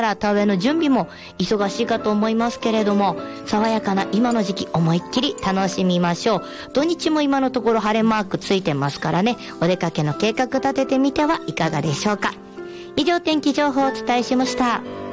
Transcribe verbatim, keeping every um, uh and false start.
ら田植えの準備も忙しいかと思いますけれども、爽やかな今の時期思いっきり楽しみましょう。土日も今のところ晴れマークついてますからね、お出かけの計画立ててみてはいかがでしょうか。以上、天気情報をお伝えしました。